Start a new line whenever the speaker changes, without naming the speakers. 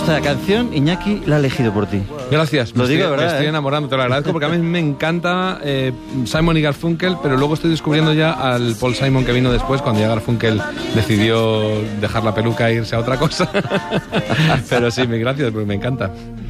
Esta canción, Iñaki, la ha elegido por ti.
Gracias,
Lo digo, ¿verdad?
Me estoy enamorando, te lo agradezco, porque a mí me encanta Simon y Garfunkel, pero luego estoy descubriendo ya al Paul Simon que vino después, cuando ya Garfunkel decidió dejar la peluca e irse a otra cosa. Pero sí, gracias, porque me encanta.